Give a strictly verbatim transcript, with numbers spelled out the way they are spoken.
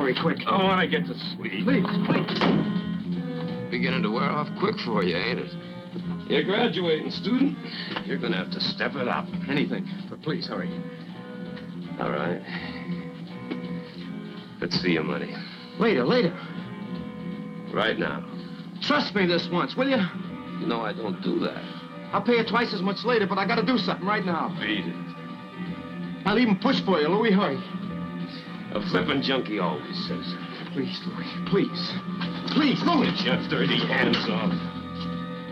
Hurry, quick. I want to get to sleep. Please, please. Beginning to wear off quick for you, ain't it? You're graduating, student. You're gonna have to step it up. Anything, but please, hurry. All right. Let's see your money. Later, later. Right now. Trust me this once, will you? You know I don't do that. I'll pay you twice as much later, but I gotta do something right now. Beat it. I'll even push for you, Louis. Hurry. A flippin' junkie always says that. Please, Louis, please. Please, Louis. Get your dirty hands off.